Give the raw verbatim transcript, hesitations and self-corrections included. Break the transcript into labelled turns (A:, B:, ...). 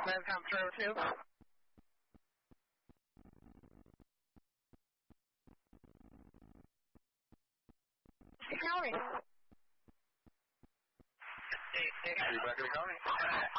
A: Live Control two. County.
B: Hey, hey, back in the county.